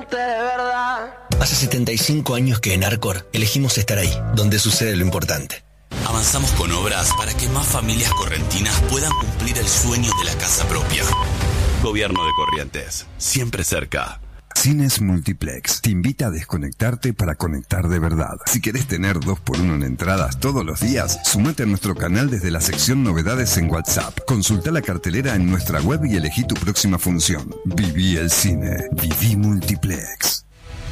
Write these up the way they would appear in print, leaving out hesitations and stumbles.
amarte de verdad. Hace 75 años que en Arcor elegimos estar ahí, donde sucede lo importante. Avanzamos con obras para que más familias correntinas puedan cumplir el sueño de la casa propia. Gobierno de Corrientes, siempre cerca. Cines Multiplex te invita a desconectarte para conectar de verdad. Si querés tener 2x1 en entradas todos los días, sumate a nuestro canal desde la sección Novedades en WhatsApp. Consulta la cartelera en nuestra web y elegí tu próxima función. Viví el cine. Viví Multiplex.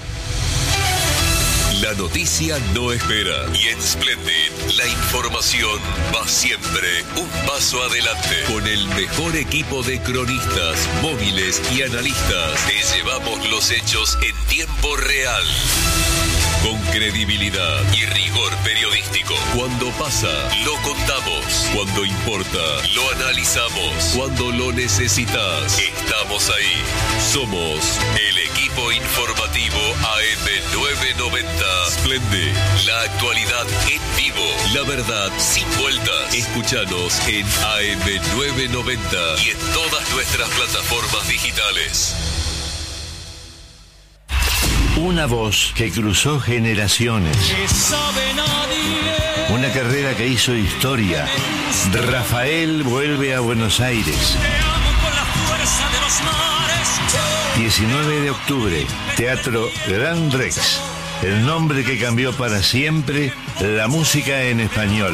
La noticia no espera y en Splendid la información va siempre un paso adelante. Con el mejor equipo de cronistas, móviles y analistas te llevamos los hechos en tiempo real. Con credibilidad y rigor periodístico. Cuando pasa, lo contamos. Cuando importa, lo analizamos. Cuando lo necesitas, estamos ahí. Somos el equipo informativo AM990. Splendid, la actualidad en vivo. La verdad sin vueltas. Escúchanos en AM990 y en todas nuestras plataformas digitales. Una voz que cruzó generaciones. Una carrera que hizo historia. Rafael vuelve a Buenos Aires. 19 de octubre, Teatro Gran Rex. El nombre que cambió para siempre la música en español.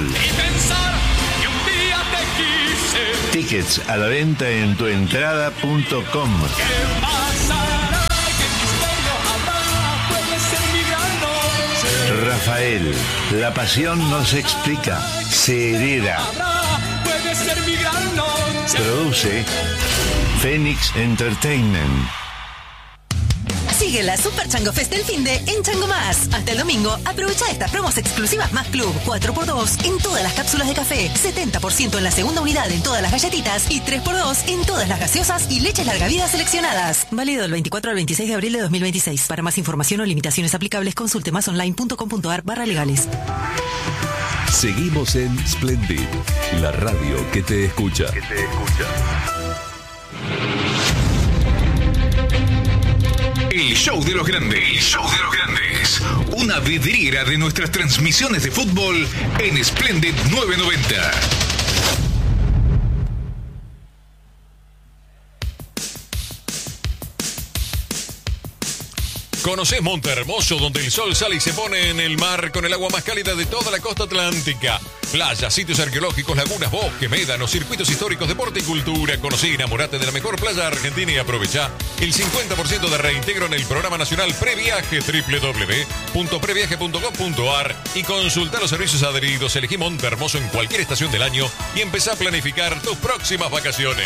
Tickets a la venta en tuentrada.com. Rafael, la pasión no se explica, se hereda. Produce Phoenix Entertainment. Sigue la Super Chango Fest del finde en Chango Más. Hasta el domingo, aprovecha estas promos exclusivas Más Club. 4x2 en todas las cápsulas de café. 70% en la segunda unidad en todas las galletitas. Y 3x2 en todas las gaseosas y leches larga vida seleccionadas. Válido del 24 al 26 de abril de 2026. Para más información o limitaciones aplicables, consulte másonline.com.ar/legales. Seguimos en Splendid, la radio que te escucha. El show de los grandes. El show de los grandes. Una vidriera de nuestras transmisiones de fútbol en Splendid 990. Conocés Montehermoso, donde el sol sale y se pone en el mar con el agua más cálida de toda la costa atlántica. Playas, sitios arqueológicos, lagunas, bosques, médanos, circuitos históricos, deporte y cultura. Conocí y enamorate de la mejor playa de Argentina y aprovecha el 50% de reintegro en el programa nacional Previaje, www.previaje.com.ar, y consulta los servicios adheridos. Elegí Montehermoso en cualquier estación del año y empezá a planificar tus próximas vacaciones.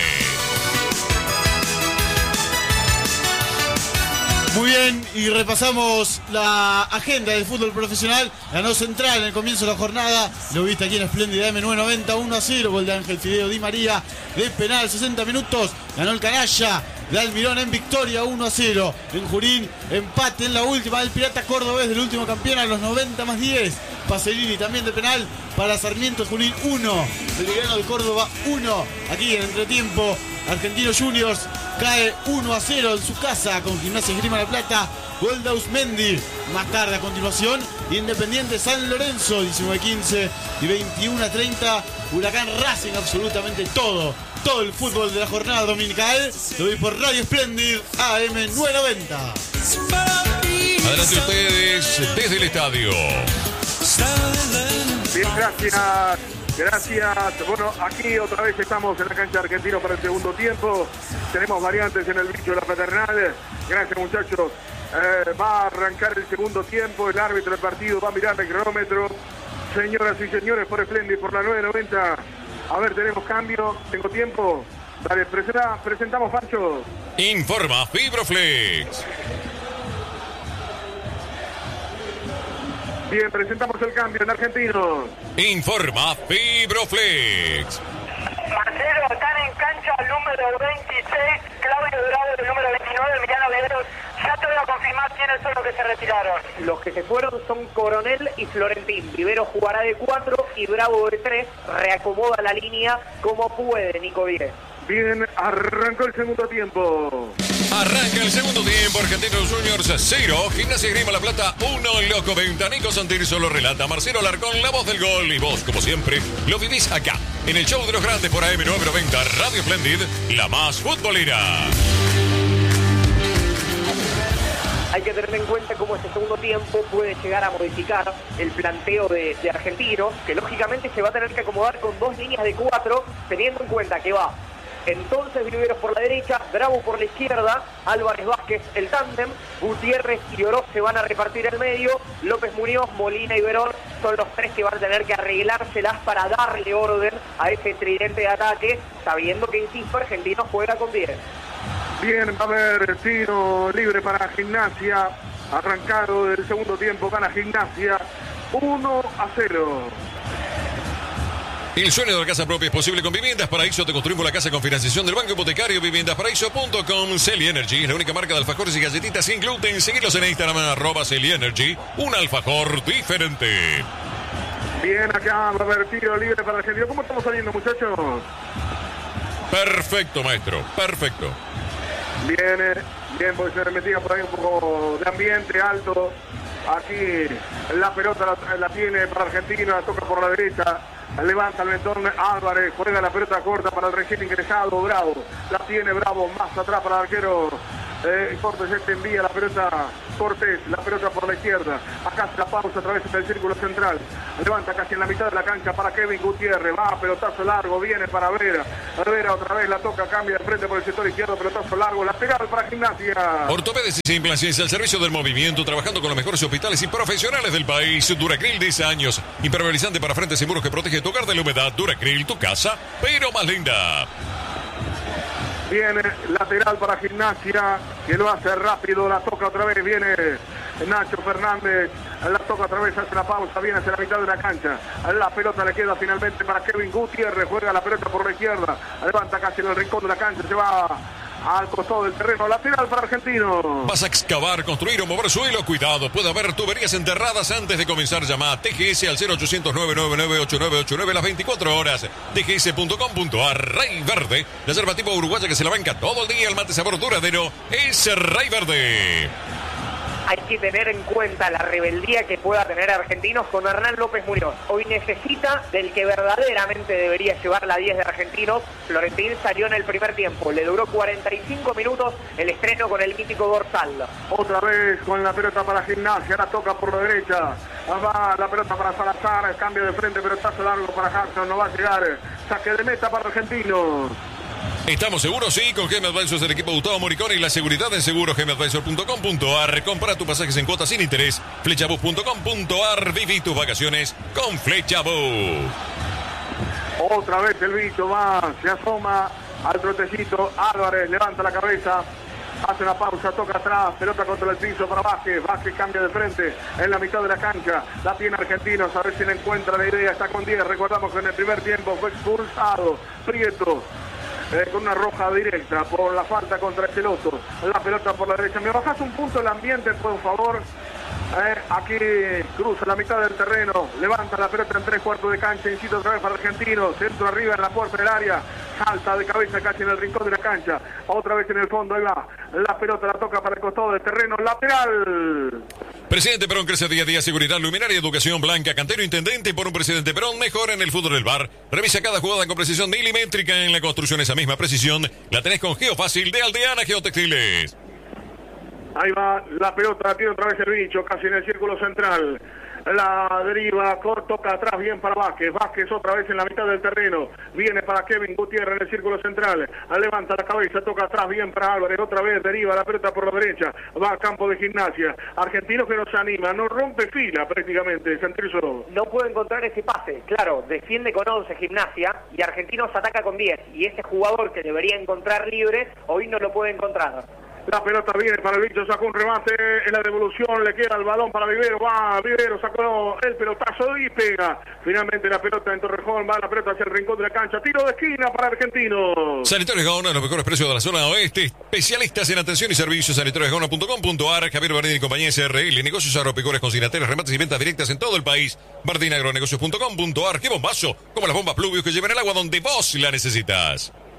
Muy bien, y repasamos la agenda del fútbol profesional. Ganó Central en el comienzo de la jornada. Lo viste aquí en Espléndida M990, 1-0. Gol de Ángel Fideo Di María de penal, 60 minutos. Ganó el Canalla de Almirón en Victoria, 1-0. En Junín, empate en la última del Pirata Cordobés, del último campeón, a los 90 más 10. Pacerini también de penal para Sarmiento. Junín 1, Belgrano de Córdoba 1. Aquí en entretiempo, Argentino Juniors cae 1-0 en su casa con Gimnasia Esgrima La Plata. Gol de Ausmendi. Más tarde, a continuación, Independiente San Lorenzo, 19-15 y 21-30. Huracán Racing, absolutamente todo el fútbol de la jornada dominical. Lo vi por Radio Splendid AM990. Adelante ustedes desde el estadio. Bien, gracias. Bueno, aquí otra vez estamos en la cancha de Argentino para el segundo tiempo. Tenemos variantes en el bicho de la paternal. Gracias, muchachos. Va a arrancar el segundo tiempo. El árbitro del partido va a mirar el cronómetro. Señoras y señores, por Splendid, por la 990. A ver, tenemos cambio. Tengo tiempo. Dale, presentamos, Pancho. Informa Fibroflex. Bien, presentamos el cambio en Argentino. Informa Fibroflex. Marcelo, están en cancha el número 26, Claudio Bravo, el número 29, Emiliano Guerrero. Ya te voy a confirmar quiénes son los que se retiraron. Los que se fueron son Coronel y Florentín. Rivero jugará de 4 y Bravo de 3. Reacomoda la línea como puede, Nico Díez. Bien, arrancó el segundo tiempo. Arranca el segundo tiempo, Argentinos Juniors 0, Gimnasia Esgrima La Plata 1, Loco Venta. Nico Santirso lo relata, Marcelo Alarcón, la voz del gol. Y vos, como siempre, lo vivís acá, en el show de los grandes por AM990, Radio Splendid, la más futbolera. Hay que tener en cuenta cómo este segundo tiempo puede llegar a modificar el planteo de Argentinos, que lógicamente se va a tener que acomodar con 2 líneas de 4, teniendo en cuenta que va entonces Viveros por la derecha, Bravo por la izquierda, Álvarez Vázquez el tándem, Gutiérrez y Oroz se van a repartir el medio, López Muñoz, Molina y Verón son los 3 que van a tener que arreglárselas para darle orden a ese tridente de ataque, sabiendo que, insisto, Argentinos juega con 10. Bien, va a haber tiro libre para Gimnasia. Arrancado del segundo tiempo, gana Gimnasia 1-0. El sueño de la casa propia es posible con Viviendas Paraíso. Te construimos la casa con financiación del Banco Hipotecario. Viviendasparaíso.com. Celi Energy es la única marca de alfajores y galletitas sin gluten. Seguilos en Instagram, @Celi Energy. Un alfajor diferente. Bien, acá va a haber tiro libre para Argentina. ¿Cómo estamos saliendo, muchachos? Perfecto, maestro. Perfecto. Bien, pues se metía por ahí un poco de ambiente alto. Aquí la pelota la tiene para Argentina, toca por la derecha. Levanta el mentón Álvarez, juega la pelota corta para el recién ingresado Bravo. La tiene Bravo más atrás para el arquero Cortés. Este envía la pelota Cortés, la pelota por la izquierda. Acá hace la pausa a través del círculo central. Levanta casi en la mitad de la cancha para Kevin Gutiérrez. Va, pelotazo largo, viene para Vera. Vera otra vez la toca, cambia de frente por el sector izquierdo, pelotazo largo, lateral para Gimnasia. Ortopedes y Implantes al servicio del movimiento, trabajando con los mejores hospitales y profesionales del país. Duracril 10 años, impermeabilizante para frentes y muros que protege tu hogar de la humedad. Duracril, tu casa, pero más linda. Viene lateral para Gimnasia, que lo hace rápido, la toca otra vez, viene Nacho Fernández, la toca otra vez, hace la pausa, viene hacia la mitad de la cancha, la pelota le queda finalmente para Kevin Gutiérrez, juega la pelota por la izquierda, levanta casi en el rincón de la cancha, se va al costado del terreno, lateral para Argentino. ¿Vas a excavar, construir o mover suelo? Cuidado, puede haber tuberías enterradas antes de comenzar. Llama a TGS al 0800-999-8989 las 24 horas. TGS.com.ar. Rey Verde, la yerba tipo uruguaya que se la banca todo el día. El mate sabor duradero es Rey Verde. Hay que tener en cuenta la rebeldía que pueda tener Argentinos con Hernán López Muñoz. Hoy necesita del que verdaderamente debería llevar la 10 de Argentinos. Florentín salió en el primer tiempo. Le duró 45 minutos el estreno con el mítico dorsal. Otra vez con la pelota para Gimnasia. La toca por la derecha. Va la pelota para Salazar. Cambio de frente, pelotazo largo para Jackson. No va a llegar. Saque de meta para Argentinos. ¿Estamos seguros? Sí, con GM Advisors del equipo Gustavo Moricone y la seguridad en seguros.gmadvisor.com.ar. Compra tus pasajes en cuotas sin interés. Flechabus.com.ar. Viví tus vacaciones con Flechabus. Otra vez el bicho va, se asoma al trotecito. Álvarez levanta la cabeza, hace una pausa, toca atrás, pelota contra el piso para Vázquez. Vázquez cambia de frente en la mitad de la cancha. La tiene Argentinos, a ver si le encuentra la idea. Está con 10. Recordamos que en el primer tiempo fue expulsado Prieto. Con una roja directa por la falta contra Echeloto. La pelota por la derecha. ¿Me bajas un punto el ambiente, por favor? Aquí cruza la mitad del terreno. Levanta la pelota en 3/4 de cancha. Incita otra vez para Argentinos. Centro arriba en la puerta del área. Salta de cabeza casi en el rincón de la cancha. Otra vez en el fondo. Ahí va. La pelota la toca para el costado del terreno. Lateral. Presidente Perón crece día a día. Seguridad, luminaria, educación, Blanca Cantero, intendente. Por un presidente Perón mejor en el fútbol del bar. Revisa cada jugada con precisión milimétrica. En la construcción esa misma precisión la tenés con Geofácil de Aldeana Geotextiles. Ahí va la pelota, la tiene otra vez el bicho, casi en el círculo central. La deriva, toca atrás, bien para Vázquez. Vázquez otra vez en la mitad del terreno. Viene para Kevin Gutiérrez en el círculo central. Levanta la cabeza, toca atrás, bien para Álvarez. Otra vez deriva la pelota por la derecha. Va al campo de Gimnasia. Argentinos que nos anima, no rompe fila prácticamente. Santirso. No puede encontrar ese pase. Claro, defiende con 11 Gimnasia y Argentinos ataca con 10. Y ese jugador que debería encontrar libre, hoy no lo puede encontrar. La pelota viene para el bicho, sacó un remate en la devolución, le queda el balón para Vivero, va Vivero, sacó el pelotazo y pega. Finalmente la pelota en Torrejón, va la pelota hacia el rincón de la cancha, tiro de esquina para Argentinos. Sanitarios Gaona, los mejores precios de la zona oeste, especialistas en atención y servicios, sanitariosgaona.com.ar. Javier Bardini y compañía SRL, negocios agropecuarios con cinateras, remates y ventas directas en todo el país. Bardinagronegocios.com.ar. ¡Qué bombazo! Como las bombas Pluvius que llevan el agua donde vos la necesitas.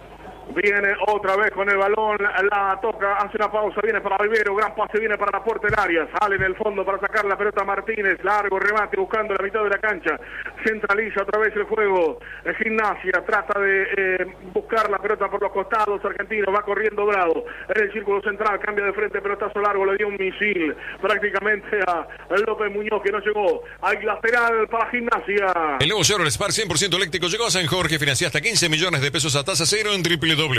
Viene otra vez con el balón, la toca, hace una pausa, viene para Vivero, gran pase, viene para la puerta del área, sale en el fondo para sacar la pelota Martínez, largo remate buscando la mitad de la cancha, centraliza otra vez el juego, Gimnasia trata de buscar la pelota por los costados, Argentino va corriendo Bravo, en el círculo central, cambia de frente, pelotazo largo, le dio un misil prácticamente a López Muñoz que no llegó, hay lateral para Gimnasia. El nuevo Chevrolet Spark 100% eléctrico llegó a San Jorge, financia hasta 15 millones de pesos a tasa cero en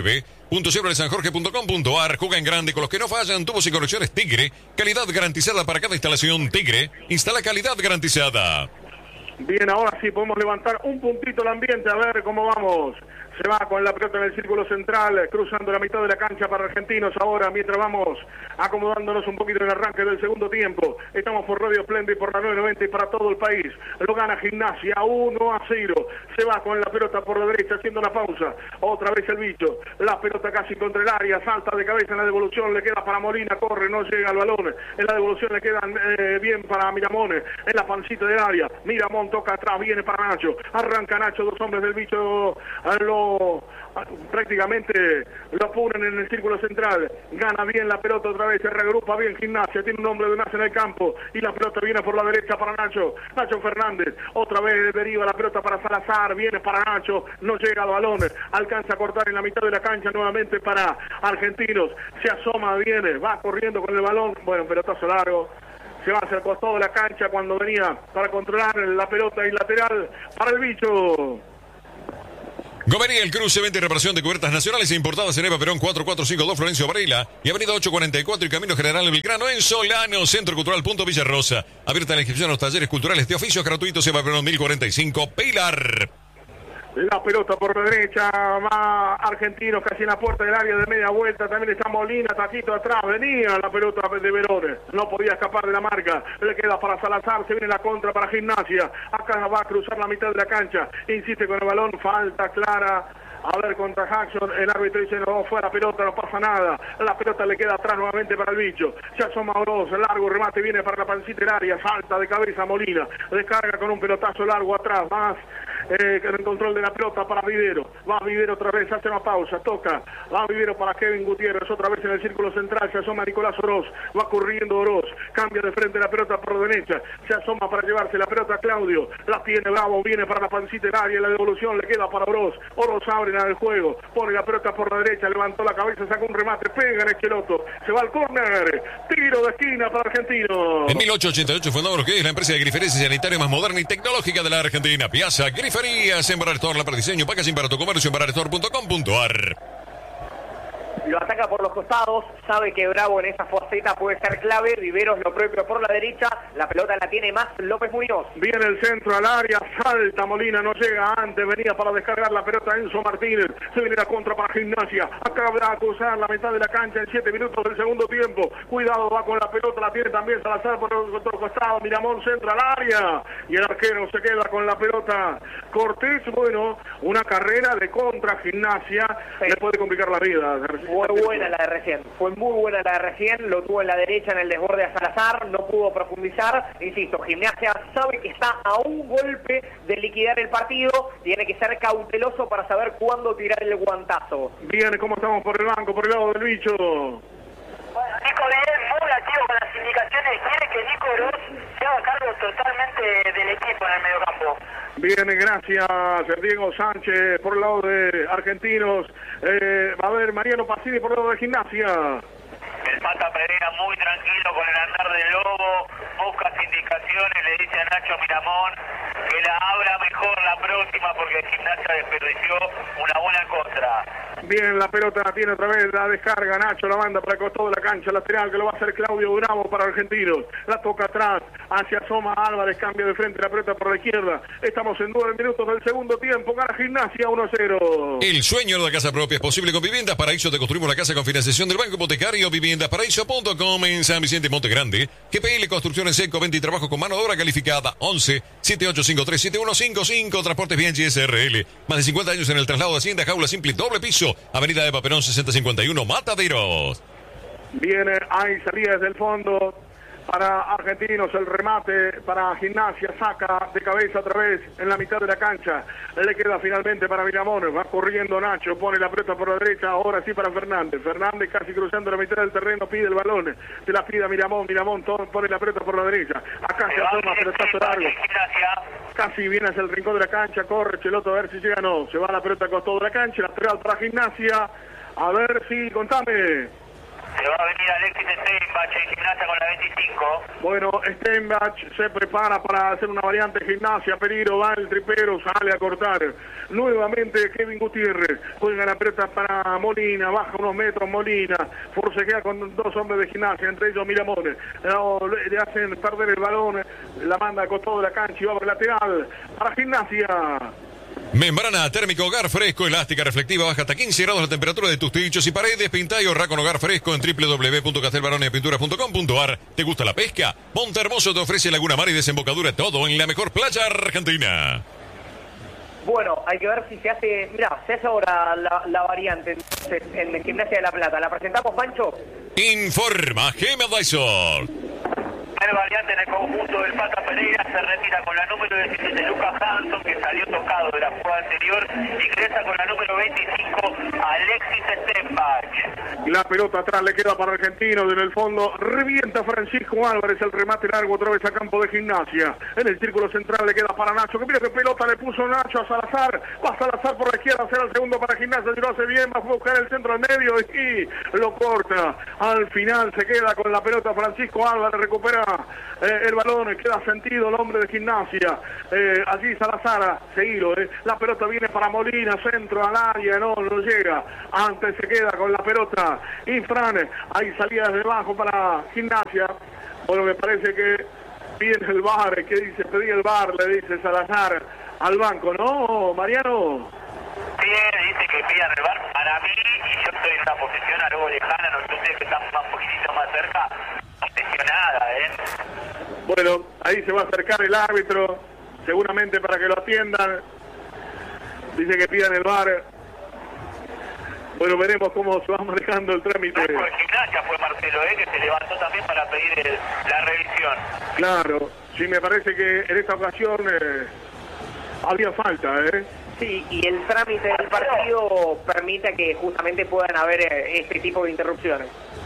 www.chevroletsanjorge.com.ar. Juega en grande con los que no fallan, tubos y conexiones Tigre, calidad garantizada para cada instalación. Tigre, instala calidad garantizada. Bien, ahora sí podemos levantar un puntito el ambiente, a ver cómo vamos. Se va con la pelota en el círculo central, cruzando la mitad de la cancha para Argentinos ahora, mientras vamos acomodándonos un poquito en el arranque del segundo tiempo. Estamos por Radio Splendid, por la 990 y para todo el país. Lo gana Gimnasia 1-0. Se va con la pelota por la derecha, haciendo una pausa. Otra vez el bicho. La pelota casi contra el área, salta de cabeza en la devolución, le queda para Molina, corre, no llega al balón. En la devolución le quedan bien para Miramón, en la pancita del área. Miramón toca atrás, viene para Nacho. Arranca Nacho, dos hombres del bicho prácticamente lo ponen en el círculo central, gana bien la pelota otra vez, se regrupa bien Gimnasia, tiene un hombre de más en el campo y la pelota viene por la derecha para Nacho Fernández, otra vez deriva la pelota para Salazar, viene para Nacho, no llega al balón, alcanza a cortar en la mitad de la cancha nuevamente para Argentinos, se asoma, viene, va corriendo con el balón, bueno, pelotazo largo, se va hacia el costado de la cancha cuando venía para controlar la pelota y lateral para el bicho. Gomería El Cruce, venta y reparación de cubiertas nacionales e importadas en Eva Perón 4452 Florencio Varela y Avenida 844 y Camino General Belgrano en Solano, Centro Cultural Punto Villarrosa. Abierta la inscripción a los talleres culturales de oficios gratuitos Eva Perón 1045 Pilar. La pelota por la derecha, va Argentinos casi en la puerta del área de media vuelta, también está Molina, taquito atrás, venía la pelota de Verón, no podía escapar de la marca, le queda para Salazar, se viene la contra para Gimnasia, acá va a cruzar la mitad de la cancha, insiste con el balón, falta clara, a ver contra Jackson, el árbitro dice no, fue la pelota, no pasa nada, la pelota le queda atrás nuevamente para el bicho, se asoma Oroz, largo remate viene para la pancita del área, salta de cabeza Molina, descarga con un pelotazo largo atrás, más el control de la pelota para Vivero, va Vivero otra vez, hace una pausa, toca, va Vivero para Kevin Gutiérrez, otra vez en el círculo central, se asoma Nicolás Oroz, va corriendo Oroz, cambia de frente la pelota por derecha, se asoma para llevarse la pelota a Claudio, la tiene Bravo, viene para la pancita del área, la devolución le queda para Oroz abre el juego, pone la pelota por la derecha, levantó la cabeza, saca un remate, pega en Esqueloto, se va al córner, tiro de esquina para Argentino. En 1888 fundó lo que es la empresa de griferías sanitaria más moderna y tecnológica de la Argentina, Piazza Griferías, en Barrastor, la para diseño, packaging para tu comercio en barrastor.com.ar. Lo ataca por los costados, sabe que Bravo en esa faceta puede ser clave, Riveros lo propio por la derecha, la pelota la tiene más López Muñoz. Viene el centro al área, salta Molina, no llega antes, venía para descargar la pelota Enzo Martínez, se viene la contra para Gimnasia, acaba de cruzar la mitad de la cancha en 7 minutos del segundo tiempo, cuidado, va con la pelota, la tiene también Salazar por el otro costado, Miramón centro al área, y el arquero se queda con la pelota, Cortés, bueno, una carrera de contra Gimnasia, sí. Le puede complicar la vida. Fue buena la de recién, fue muy buena la de recién, lo tuvo en la derecha en el desborde a Salazar, no pudo profundizar, insisto, Gimnasia sabe que está a un golpe de liquidar el partido, tiene que ser cauteloso para saber cuándo tirar el guantazo. Bien, ¿cómo estamos por el banco, por el lado del bicho? Bueno, Nico bien, muy activo con las indicaciones, quiere que Nico Oroz se haga cargo totalmente del equipo en el mediocampo. Bien, gracias Diego Sánchez por el lado de Argentinos. Va a ver Mariano Pacini por el lado de Gimnasia. El Pata Pereira muy tranquilo con el andar del Lobo, pocas indicaciones, le dice a Nacho Miramón que la abra mejor la próxima porque Gimnasia desperdició una buena contra. Bien, la pelota la tiene otra vez, la descarga Nacho, la manda para el costado de la cancha lateral que lo va a hacer Claudio Bravo para Argentinos. La toca atrás, hacia Soma Álvarez, cambia de frente la pelota por la izquierda. Estamos en 9 minutos del segundo tiempo, gana Gimnasia 1-0. El sueño de la casa propia es posible con Viviendas Paraíso. Te construimos la casa con financiación del Banco Hipotecario. Viviendasparaíso.com en San Vicente Monte Grande. GPL Construcciones Seco, venta y trabajo con mano de obra calificada. 11 7853 7155. Transportes Bien SRL. Más de 50 años en el traslado de Hacienda, jaula simple, doble piso. Avenida Eva Perón 6051, Mataderos. Viene, hay salida desde el fondo. para Argentinos, el remate para Gimnasia, saca de cabeza otra vez en la mitad de la cancha, le queda finalmente para Miramón, va corriendo Nacho, pone la pelota por la derecha, ahora sí para Fernández casi cruzando la mitad del terreno, pide el balón, se la pide a Miramón, pone la pelota por la derecha, acá se asoma, pelotazo largo, casi viene hacia el rincón de la cancha, corre Cheloto a ver si llega, no, se va la pelota a costado de la cancha, lateral para Gimnasia, a ver si, contame. Se va a venir Alexis Steinbach en Gimnasia con la 25. Bueno, Steinbach se prepara para hacer una variante Gimnasia, peligro, va el tripero, sale a cortar. Nuevamente Kevin Gutiérrez, juega la pelota para Molina, baja unos metros Molina, forcejea con dos hombres de Gimnasia, entre ellos Miramón. Le hacen perder el balón, la manda a costado de la cancha y va por el lateral para Gimnasia. Membrana térmica Hogar Fresco, elástica, reflectiva, baja hasta 15 grados la temperatura de tus techos y paredes. Pinta y ahorra con Hogar Fresco en www.castelbaronespinturas.com.ar. ¿Te gusta la pesca? Monte Hermoso te ofrece Laguna Mar y desembocadura, todo en la mejor playa argentina. Bueno, hay que ver si se hace... Mirá, se hace ahora la variante entonces, en Gimnasia de La Plata. ¿La presentamos, Pancho? Informa Gema Dysol. El variante en el conjunto del Pata Pereira se retira con la número 17 Lucas Hanson, que salió tocado de la jugada anterior, ingresa con la número 25 Alexis Steinbach. La pelota atrás le queda para Argentinos, en el fondo revienta Francisco Álvarez, el remate largo otra vez a campo de Gimnasia. En el círculo central le queda para Nacho, que mira qué pelota le puso Nacho a Salazar, va Salazar por la izquierda, será el segundo para Gimnasia, si lo hace bien, va a buscar el centro al medio y lo corta. Al final se queda con la pelota Francisco Álvarez, recupera el balón, queda sentido el hombre de Gimnasia, allí Salazar, seguilo, la pelota viene para Molina, centro al área, no llega, antes se queda con la pelota Infran, ahí salía desde abajo para Gimnasia. Bueno, me parece que viene el VAR, que dice, pedí el VAR, le dice Salazar al banco, ¿no, Mariano? Bien, dice que pidan el VAR para mí, y yo estoy en una posición algo lejana, no sé ustedes que están un poquitito más cerca, presionada, Bueno, ahí se va a acercar el árbitro, seguramente para que lo atiendan. Dice que pidan el VAR. Bueno, veremos cómo se va manejando el trámite. El Gimnasia fue Marcelo, que se levantó también para pedir la revisión. Claro, sí, me parece que en esta ocasión había falta, Sí, y el trámite del partido permite que justamente puedan haber este tipo de interrupciones.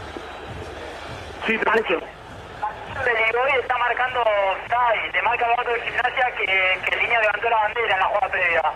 Sí, te escucho. Hoy está marcando Sai, le marca el banco de Gimnasia que Línea levantó la bandera en la jugada previa.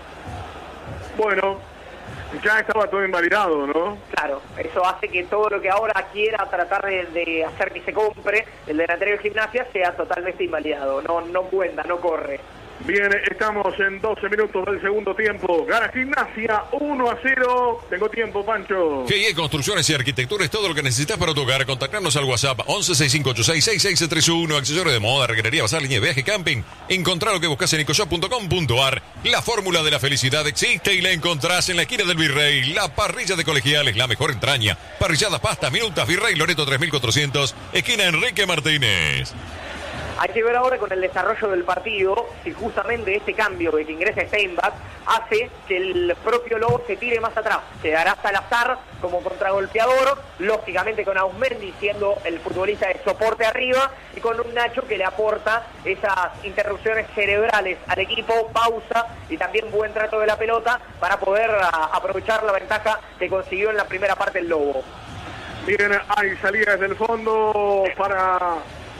Bueno, ya estaba todo invalidado, ¿no? Claro, eso hace que todo lo que ahora quiera tratar de hacer que se compre el delantero de Gimnasia sea totalmente invalidado, no cuenta, no corre. Bien, estamos en 12 minutos del segundo tiempo. Gana Gimnasia 1-0. Tengo tiempo, Pancho. GIE Construcciones y Arquitectura es todo lo que necesitas para tu hogar. Contactarnos al WhatsApp 1165866631. Accesorio de moda, reguerería, bazar, línea de viaje, camping. Encontrá lo que buscas en ecoshop.com.ar. La fórmula de la felicidad existe y la encontrás en la esquina del Virrey. La parrilla de Colegiales, la mejor entraña. Parrilladas, pastas, minutas, Virrey Loreto 3400. Esquina Enrique Martínez. Hay que ver ahora con el desarrollo del partido si justamente este cambio de que ingresa Steinbach hace que el propio Lobo se tire más atrás. Quedará Salazar como contragolpeador, lógicamente con Ausmendi siendo el futbolista de soporte arriba y con un Nacho que le aporta esas interrupciones cerebrales al equipo, pausa y también buen trato de la pelota para poder aprovechar la ventaja que consiguió en la primera parte el Lobo. Bien, hay salida desde el fondo para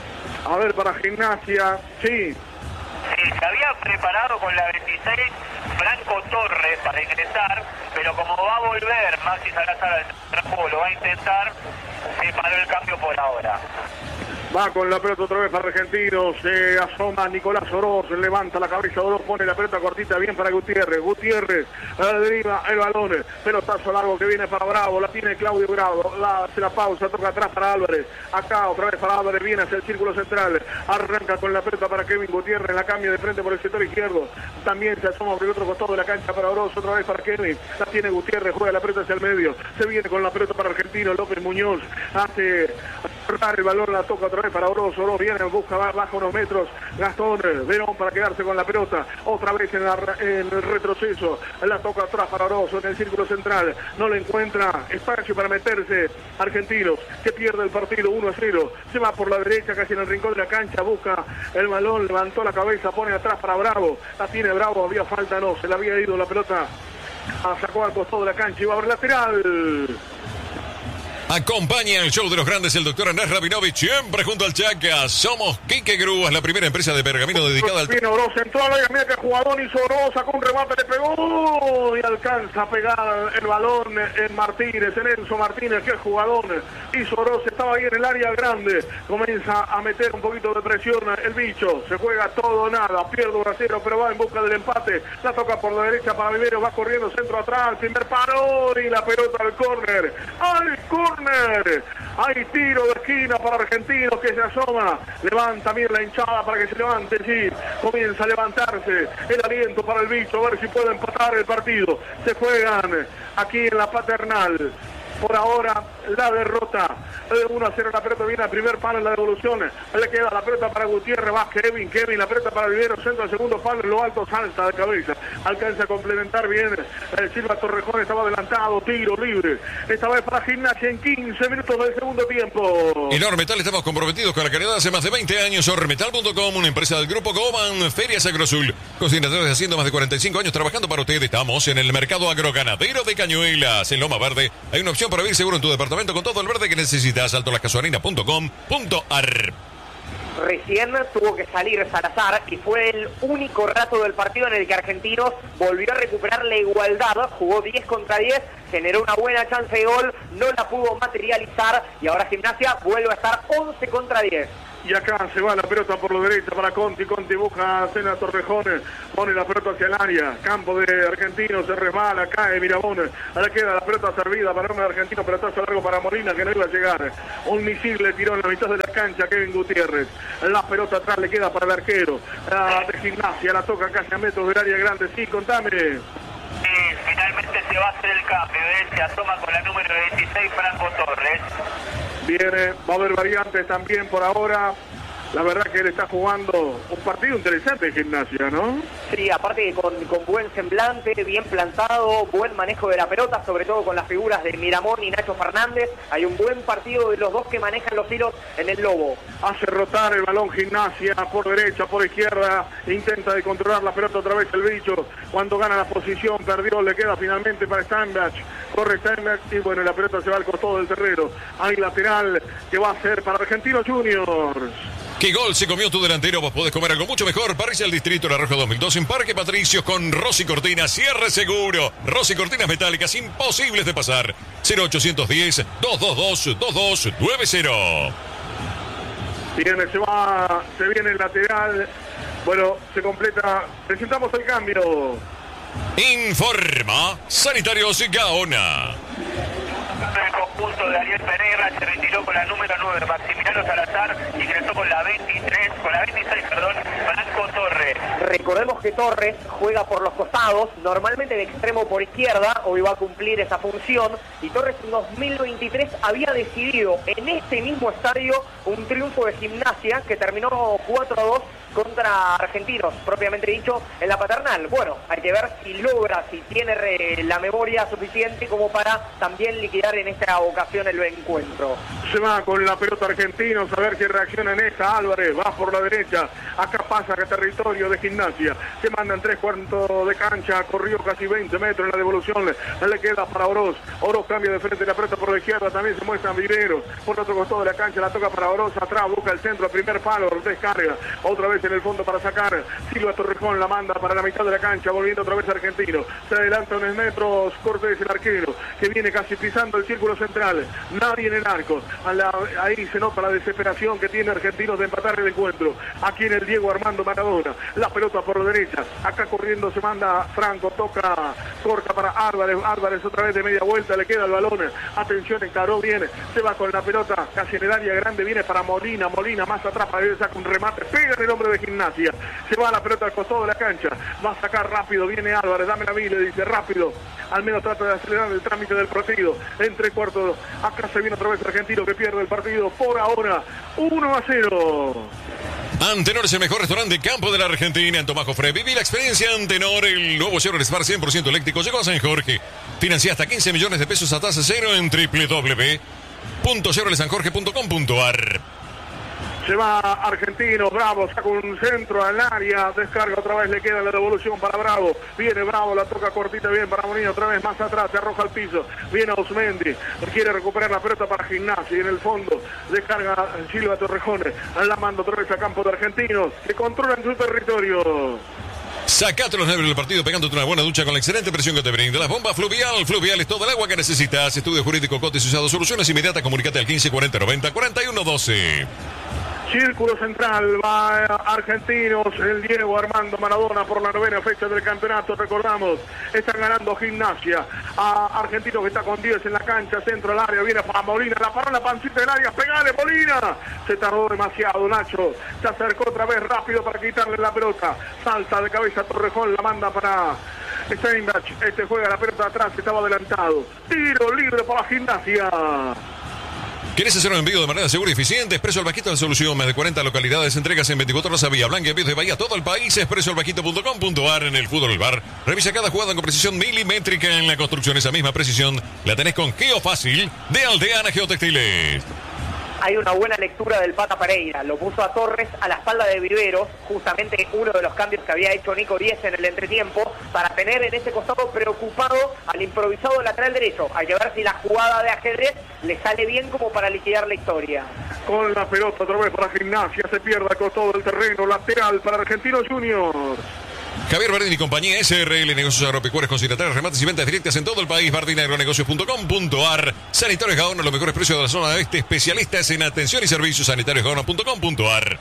Gimnasia, sí. Sí, se había preparado con la 26 Franco Torres para ingresar, pero como va a volver Maxi Salazar al juego, lo va a intentar, se paró el cambio por ahora. Va con la pelota otra vez para Argentinos, se asoma Nicolás Oroz, levanta la cabeza, Oroz pone la pelota cortita bien para Gutiérrez deriva el balón, pelotazo largo que viene para Bravo, la tiene Claudio Bravo, hace la pausa, toca atrás para Álvarez, acá otra vez para Álvarez, viene hacia el círculo central, arranca con la pelota para Kevin Gutiérrez, la cambia de frente por el sector izquierdo, también se asoma por el otro costado de la cancha para Oroz, otra vez para Kevin, la tiene Gutiérrez, juega la pelota hacia el medio, se viene con la pelota para Argentino, López Muñoz, hace el balón, la toca otra vez para Oroz. Oroz viene, busca, baja unos metros. Gastón, Verón para quedarse con la pelota. Otra vez en el retroceso. La toca atrás para Oroz en el círculo central. No le encuentra espacio para meterse. Argentinos que pierde el partido 1-0. Se va por la derecha, casi en el rincón de la cancha. Busca el balón, levantó la cabeza, pone atrás para Bravo. La tiene Bravo, había falta, no, se le había ido la pelota. Sacó al costado de la cancha y va a ver lateral. Acompaña el show de los grandes el doctor Andrés Rabinovich, siempre junto al Chaca. Somos Quique Grúas, la primera empresa de pergamino dedicada al... Vino Oroz, entró a la mira que jugador hizo Oroz, sacó un remate, le pegó y alcanza a pegar el balón en Martínez, en Enzo Martínez, que el jugador hizo Oroz, estaba ahí en el área grande, comienza a meter un poquito de presión el bicho, se juega todo o nada, pierde 1-0, pero va en busca del empate, la toca por la derecha para Vivero, va corriendo centro atrás, primer paro y la pelota al córner, hay tiro de esquina para Argentinos que se asoma, levanta bien la hinchada para que se levante, sí, comienza a levantarse el aliento para el bicho, a ver si puede empatar el partido. Se juegan aquí en la Paternal. Por ahora la derrota 1-0, la pelota viene al primer palo en la devolución, le queda la pelota para Gutiérrez, va Kevin, la pelota para Vivero, centro al segundo palo, en lo alto salta de cabeza, alcanza a complementar bien, Silva Torrejón estaba adelantado, tiro libre, esta vez para Gimnasia en 15 minutos del segundo tiempo. En Ormetal estamos comprometidos con la calidad hace más de 20 años, Ormetal.com, una empresa del grupo Goban, Ferias Agrosul, consignadores haciendo más de 45 años trabajando para usted. Estamos en el mercado agroganadero de Cañuelas, en Loma Verde, hay una opción para vivir seguro en tu departamento con todo el verde que necesitas. altolascasuarina.com.ar. Recién tuvo que salir Salazar y fue el único rato del partido en el que Argentinos volvió a recuperar la igualdad, jugó 10 contra 10, generó una buena chance de gol, no la pudo materializar y ahora Gimnasia vuelve a estar 11 contra 10. Y acá se va la pelota por la derecha para Conti busca a Cena Torrejón, pone la pelota hacia el área, campo de Argentinos, se resbala, cae Mirabón, ahora queda la pelota servida para un argentino, pelotazo largo para Molina que no iba a llegar, un misil le tiró en la mitad de la cancha Kevin Gutiérrez, la pelota atrás le queda para el arquero, de Gimnasia, la toca casi a metros del área grande, sí, contame. Sí, finalmente se va a hacer el cambio, se asoma con la número 16 Franco Torres. Viene, va a haber variantes también por ahora. La verdad que él está jugando un partido interesante en Gimnasia, ¿no? Sí, aparte con buen semblante, bien plantado, buen manejo de la pelota, sobre todo con las figuras de Miramón y Nacho Fernández. Hay un buen partido de los dos que manejan los hilos en el Lobo. Hace rotar el balón Gimnasia por derecha, por izquierda, intenta de controlar la pelota otra vez el bicho. Cuando gana la posición, perdió, le queda finalmente para Steinbach. Corre Steinbach y bueno, la pelota se va al costado del terreno. Hay lateral que va a ser para Argentinos Juniors. ¿Qué gol se comió tu delantero? Vos podés comer algo mucho mejor. Parrilla del Distrito La Roja 2002 en Parque Patricios con Rossi Cortinas. Cierre seguro. Rossi Cortinas metálicas imposibles de pasar. 0810-222-2290. Se viene el lateral. Bueno, se completa. Presentamos el cambio. Informa Sanitarios Gaona. El conjunto de Ariel Pereira se retiró con la número 9 Maximiliano Salazar, ingresó con la 26 Franco Torres. Recordemos que Torres juega por los costados, normalmente de extremo por izquierda, hoy va a cumplir esa función, y Torres en 2023 había decidido en este mismo estadio un triunfo de Gimnasia que terminó 4-2 contra Argentinos, propiamente dicho, en la Paternal. Bueno, hay que ver si logra, si tiene la memoria suficiente como para también liquidar en esta ocasión el encuentro. Se va con la pelota Argentinos, a ver qué reacciona en esta. Álvarez va por la derecha, acá pasa que territorio de Gimnasia, se mandan 3/4 de cancha, corrió casi 20 metros en la devolución, le queda para Oroz. Oroz cambia de frente, la pelota por la izquierda, también se muestra Vivero, por otro costado de la cancha, la toca para Oroz, atrás, busca el centro, primer palo, descarga, otra vez en el fondo para sacar, Silva Torrejón la manda para la mitad de la cancha, volviendo otra vez Argentino, se adelanta unos metros, Cortés el arquero, que viene casi pisando el círculo central, nadie en el arco, ahí se nota la desesperación que tiene Argentinos de empatar el encuentro, aquí en el Diego Armando Maradona, la pelota por la derecha, derecha. Acá corriendo se manda Franco, toca corta para Álvarez otra vez de media vuelta, le queda el balón. Atención, encaró bien, se va con la pelota casi en el área grande, viene para Molina más atrás, para él saca un remate, pega en el hombre de Gimnasia, se va la pelota al costado de la cancha, va a sacar rápido, viene Álvarez, dame la vida, le dice rápido, al menos trata de acelerar el trámite del partido. En 3/4, acá se viene otra vez Argentino que pierde el partido por ahora 1-0. Antenor es el mejor restaurante de campo de la Argentina. En Tomás Jofre, viví la experiencia Antenor. El nuevo Chevrolet Spark 100% eléctrico llegó a San Jorge. Financia hasta 15 millones de pesos a tasa cero en www.chevroletsanjorge.com.ar. Se va Argentino, Bravo, saca un centro al área, descarga otra vez, le queda la devolución para Bravo, viene Bravo, la toca cortita bien para Molina, otra vez más atrás, se arroja al piso, viene Osmendi, quiere recuperar la pelota para Gimnasia y en el fondo descarga Silva Torrejones, la manda otra vez a campo de Argentinos, que controlan su territorio. Sacate los nervios del partido pegándote una buena ducha con la excelente presión que te brinda. Las bombas Fluvial. Fluvial es todo el agua que necesitas. Estudio jurídico cotizado. Soluciones inmediatas. Comunícate al 1540904112. Círculo central, va Argentinos, el Diego Armando Maradona por la 9ª fecha del campeonato, recordamos, están ganando Gimnasia, a Argentinos que está con 10 en la cancha, centro al área, viene para Molina, la paró en la pancita del área, pegale Molina, se tardó demasiado Nacho, se acercó otra vez rápido para quitarle la pelota, salta de cabeza Torrejón, la manda para Steinbach, juega la pelota atrás, estaba adelantado, tiro libre para Gimnasia. ¿Quieres hacer un envío de manera segura y eficiente? Expreso El Bajito, la solución. Más de 40 localidades, entregas en 24 horas a Villa Blanca, envíos de Bahía, todo el país. expresoelbajito.com.ar. En el fútbol del bar. Revisa cada jugada con precisión milimétrica en la construcción. Esa misma precisión la tenés con Geofácil de Aldeana Geotextiles. Hay una buena lectura del Pata Pereira, lo puso a Torres a la espalda de Viveros, justamente uno de los cambios que había hecho Nico Díez en el entretiempo, para tener en ese costado preocupado al improvisado lateral derecho. Hay que ver si la jugada de ajedrez le sale bien como para liquidar la historia. Con la pelota otra vez para Gimnasia, se pierde al costado del terreno, lateral para Argentinos Juniors. Javier Bardini y compañía, SRL Negocios Agropecuarios, consignatarios, remates y ventas directas en todo el país. bardinaagronegocios.com.ar. Sanitarios Gaona, los mejores precios de la zona este. Especialistas en atención y servicios. sanitariosgaona.com.ar.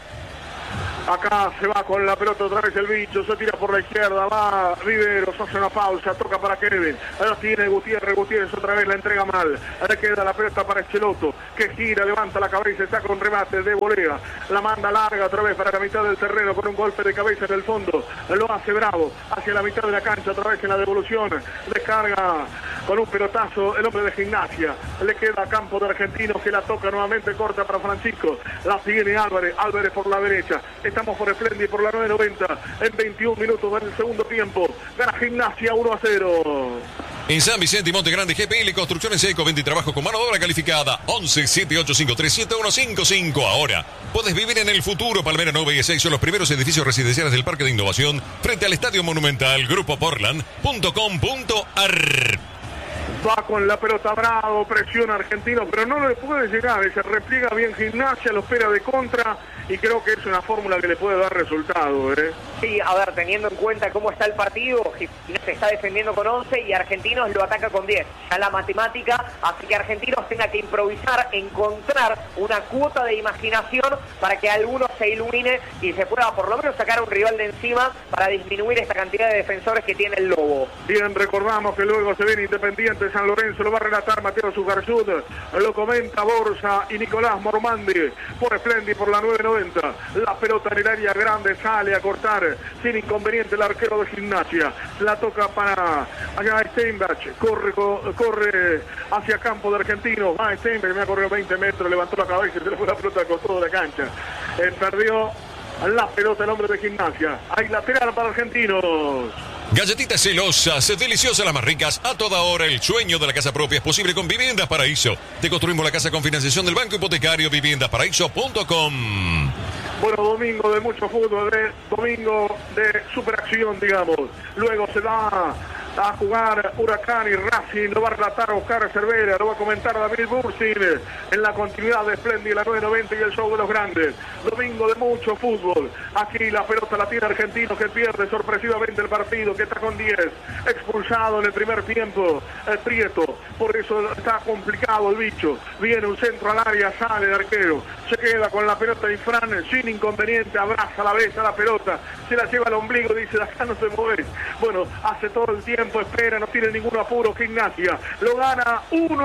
Acá se va con la pelota otra vez el bicho, se tira por la izquierda, va Riveros, hace una pausa, toca para Kevin, ahora tiene Gutiérrez otra vez la entrega mal, ahora queda la pelota para Echeloto, que gira, levanta la cabeza, está con remate de volea, la manda larga otra vez para la mitad del terreno con un golpe de cabeza en el fondo, lo hace Bravo, hacia la mitad de la cancha otra vez en la devolución, descarga con un pelotazo el hombre de Gimnasia, le queda a campo de Argentinos que la toca nuevamente corta para Francisco, la tiene Álvarez por la derecha. Estamos por Esplendi por la 9.90 en 21 minutos en el segundo tiempo. Gana Gimnasia 1-0. En San Vicente y Monte Grande, GPL Construcciones Eco, venta y trabajo con mano de obra calificada. 11-7853-7155. Ahora puedes vivir en el futuro. Palmera 9 y 6 son los primeros edificios residenciales del Parque de Innovación frente al Estadio Monumental. Grupoportland.com.ar. Va con la pelota Bravo, presiona Argentino, pero no le puede llegar, se repliega bien Gimnasia, lo espera de contra y creo que es una fórmula que le puede dar resultado. Sí, a ver, teniendo en cuenta cómo está el partido, Gimnasia se está defendiendo con 11 y Argentinos lo ataca con 10. Ya la matemática hace que Argentinos tenga que improvisar, encontrar una cuota de imaginación para que alguno se ilumine y se pueda por lo menos sacar a un rival de encima para disminuir esta cantidad de defensores que tiene el Lobo. Bien, recordamos que luego se viene Independiente San Lorenzo, lo va a relatar Mateo Sugarzud, lo comenta Borsa y Nicolás Mormandi por Esplendi por la 9.90. La pelota en el área grande sale a cortar sin inconveniente el arquero de Gimnasia. La toca para allá Steinbach, corre hacia campo de Argentinos. Va Steinbach, me ha corrido 20 metros, levantó la cabeza y se le fue la pelota al costado de la cancha. Perdió la pelota el hombre de Gimnasia. Hay lateral para Argentinos. Galletitas celosas, deliciosas, las más ricas, a toda hora. El sueño de la casa propia es posible con Viviendas Paraíso. Te construimos la casa con financiación del Banco Hipotecario. viviendasparaíso.com. Bueno, domingo de mucho fútbol, domingo de superacción, digamos. Luego se va a jugar Huracán y Racing, lo va a relatar Oscar Cervera, lo va a comentar David Bursin en la continuidad de Splendid, la 990 y el show de los grandes. Domingo de mucho fútbol. Aquí la pelota la tiene Argentino, que pierde sorpresivamente el partido, que está con 10. Expulsado en el primer tiempo el Prieto, por eso está complicado el bicho. Viene un centro al área, sale el arquero, se queda con la pelota y Fran sin inconveniente abraza la besa la pelota, se la lleva al ombligo, dice: de acá no se mueve. Bueno, hace todo el tiempo, espera, no tiene ningún apuro. Gimnasia lo gana